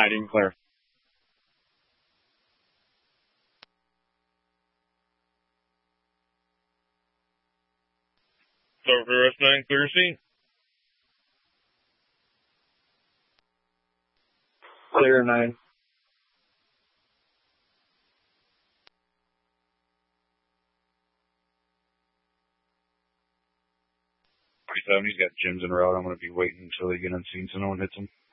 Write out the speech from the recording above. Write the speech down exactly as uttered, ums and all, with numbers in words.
nine, you can clear. Silver S nine, clear scene. Clear nine. twenty-seven, he's got Jims en route. I'm going to be waiting until they get on scene so no one hits him.